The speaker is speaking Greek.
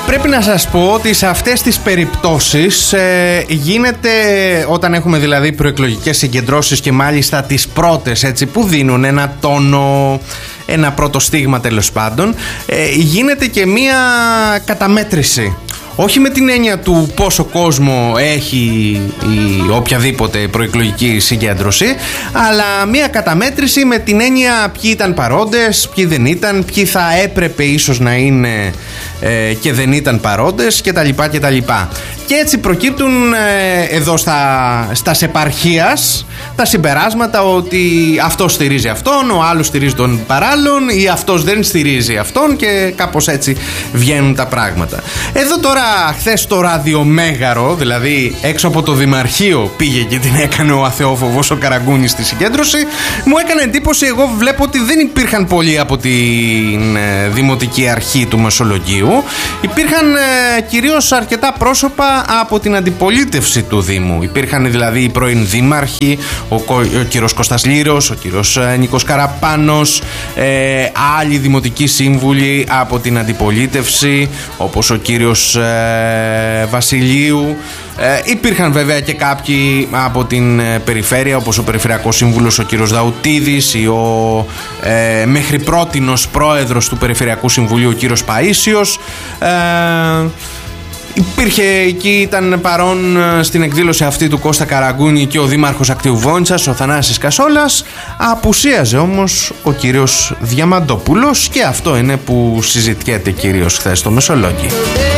Πρέπει να σας πω ότι σε αυτές τις περιπτώσεις γίνεται, όταν έχουμε δηλαδή προεκλογικές συγκεντρώσεις και μάλιστα τις πρώτες, έτσι, που δίνουν ένα τόνο, ένα πρώτο στίγμα τέλος πάντων, γίνεται και μία καταμέτρηση. Όχι με την έννοια του πόσο κόσμο έχει η οποιαδήποτε προεκλογική συγκέντρωση, αλλά μια καταμέτρηση με την έννοια ποιοι ήταν παρόντες, ποιοι δεν ήταν, ποιοι θα έπρεπε ίσως να είναι και δεν ήταν παρόντες κτλ. Και έτσι προκύπτουν εδώ στα επαρχίας τα συμπεράσματα ότι αυτός στηρίζει αυτόν, ο άλλος στηρίζει τον παράλληλον ή αυτός δεν στηρίζει αυτόν και κάπως έτσι βγαίνουν τα πράγματα. Εδώ τώρα χθες το ραδιομέγαρο, δηλαδή έξω από το Δημαρχείο πήγε και την έκανε ο αθεόφοβος ο Καραγκούνης στη συγκέντρωση. Μου έκανε εντύπωση, εγώ βλέπω ότι δεν υπήρχαν πολλοί από την Δημοτική Αρχή του Μεσολογγίου. Υπήρχαν κυρίως αρκετά πρόσωπα από την αντιπολίτευση του Δήμου. Υπήρχαν δηλαδή οι πρώην δήμαρχοι, ο κύριος Κώστας Λύρος, ο κύριος Νίκος Καραπάνος, άλλοι δημοτικοί σύμβουλοι από την αντιπολίτευση όπως ο κύριος Βασιλείου. Υπήρχαν βέβαια και κάποιοι από την περιφέρεια όπως ο Περιφερειακός Σύμβουλος ο κύριος Δαουτίδης ή ο μέχρι πρότινος πρόεδρος του Περιφερειακού Συμβουλίου ο κύριος Παΐσιος. Υπήρχε εκεί, ήταν παρόν στην εκδήλωση αυτή του Κώστα Καραγκούνη και ο δήμαρχος Ακτίου Βόντσας, ο Θανάσης Κασόλας. Απουσίαζε όμως ο κύριος Διαμαντόπουλος και αυτό είναι που συζητιέται κυρίως χθες στο Μεσολόγγι.